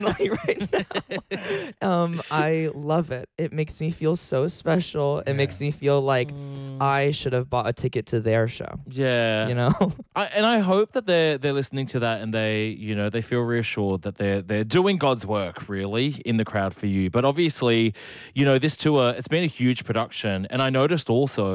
emotionally right now. I love it. It makes me feel so special. It Yeah. makes me feel like Mm. I should have bought a ticket to their show. Yeah. You know? And I hope that they're listening to that and they feel reassured that they're doing God's work really in the crowd for you. But obviously, this tour, it's been a huge production, and I noticed also